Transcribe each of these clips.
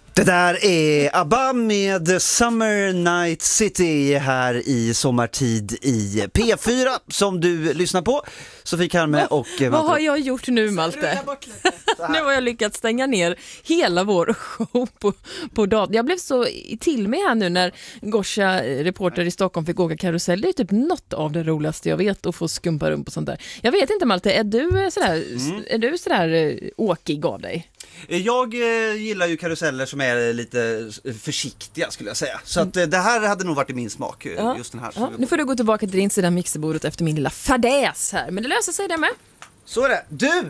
Det där är ABBA med Summer Night City här i sommartid i P4 som du lyssnar på. Sofie Karme och... Vad har jag gjort nu, Malte? Nu har jag lyckats stänga ner hela vår show på datorn. Jag blev så till mig här nu när Gosha, reporter i Stockholm, fick åka karusell. Det är typ något av det roligaste jag vet att få skumpa runt på sånt där. Jag vet inte, Malte, är du sådär åkig av dig? Jag gillar ju karuseller som är lite försiktiga skulle jag säga. Så att det här hade nog varit i min smak, just den här. Ja, nu får du gå tillbaka till din sida mixerbordet efter min lilla fadäs här. Men det löser sig det med. Så är det. Du,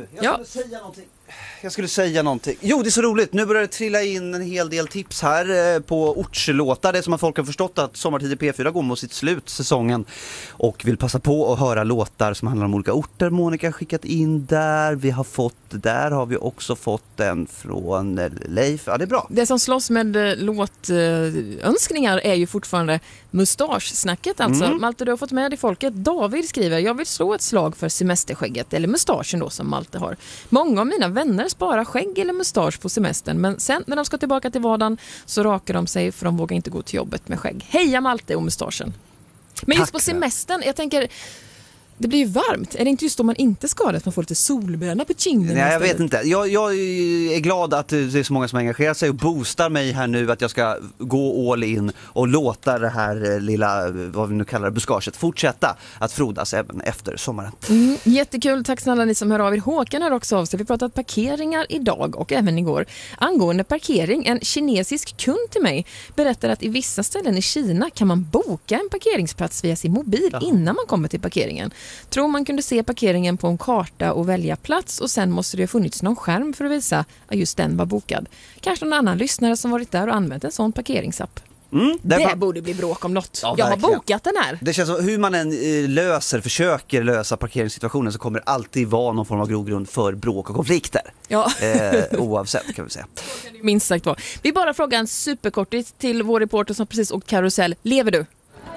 jag skulle säga någonting. Jo, det är så roligt. Nu börjar det trilla in en hel del tips här på ortslåtar. Det är som att folk har förstått att Sommartid i P4 går mot sitt slut, säsongen. Och vill passa på att höra låtar som handlar om olika orter. Monica har skickat in där. Där har vi också fått en från Leif. Ja, det är bra. Det som slåss med låtönskningar är ju fortfarande mustaschsnacket. Alltså, Malte, du har fått med dig folket. David skriver, jag vill slå ett slag för semesterskägget, eller mustaschen då som Malte har. Många av mina vänner sparar skägg eller mustasch på semestern, men sen när de ska tillbaka till vardagen så rakar de sig för de vågar inte gå till jobbet med skägg. Heja Malte och mustaschen. Men just på semestern, jag tänker, det blir ju varmt. Är det inte just då man inte skadar att man får lite solbränna på kinden? Nej, jag vet inte. Jag är glad att det är så många som engagerar sig och boostar mig här nu att jag ska gå all in och låta det här lilla, vad vi nu kallar det, buskaget fortsätta att frodas även efter sommaren. Jättekul, tack snälla ni som hör av er. Håkan har också av sig. Vi pratat parkeringar idag och även igår. Angående parkering, en kinesisk kund till mig berättar att i vissa ställen i Kina kan man boka en parkeringsplats via sin mobil innan man kommer till parkeringen. Tror man kunde se parkeringen på en karta och välja plats och sen måste det ha funnits någon skärm för att visa att just den var bokad. Kanske någon annan lyssnare som varit där och använt en sån parkeringsapp. Det borde bli bråk om något. Ja, jag har bokat den här. Det känns som hur man än försöker lösa parkeringssituationen så kommer det alltid vara någon form av grogrund för bråk och konflikter. Ja. Oavsett kan vi säga. Minst sagt var. Vi bara frågar en superkortigt till vår reporter som precis åkt karusell. Lever du?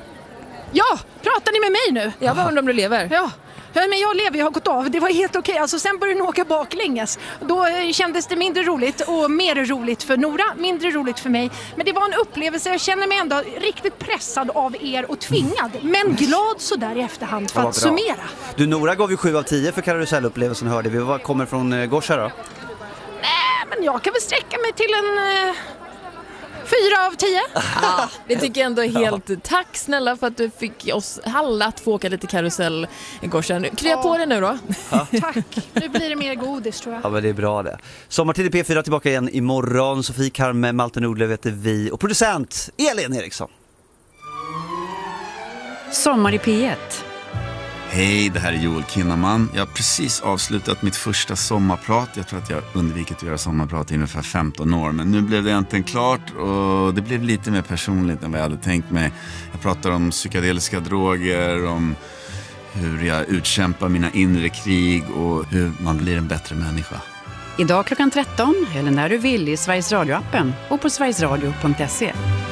Ja, pratar ni med mig nu? Jag bara undrar om du lever. Ja, men jag lever, jag har gått av. Det var helt okej. Alltså, sen började den åka baklänges. Då kändes det mindre roligt och mer roligt för Nora, mindre roligt för mig. Men det var en upplevelse, jag känner mig ändå riktigt pressad av er och tvingad. Men glad så där i efterhand för att summera. Du, Nora gav ju 7 av 10 för karusellupplevelsen, hörde vi. Vad kommer från Gosha då? Nej, men jag kan väl sträcka mig till en... 4 av 10. Det tycker jag ändå är helt... Tack snälla för att du fick oss alla att få åka lite karusell igår sedan. Krya på det nu då. Tack. Nu blir det mer godis tror jag. Ja, men det är bra det. Sommartid i P4 tillbaka igen imorgon. Sofie Karme, Malte Nordlöf heter vi. Och producent Elin Eriksson. Sommar i P1. Hej, det här är Joel Kinnaman. Jag har precis avslutat mitt första sommarprat. Jag tror att jag undvikit att göra sommarprat i ungefär 15 år. Men nu blev det äntligen klart och det blev lite mer personligt än vad jag hade tänkt mig. Jag pratar om psykedeliska droger, om hur jag utkämpar mina inre krig och hur man blir en bättre människa. Idag klockan 13, eller när du vill i Sveriges Radio-appen och på sverigesradio.se.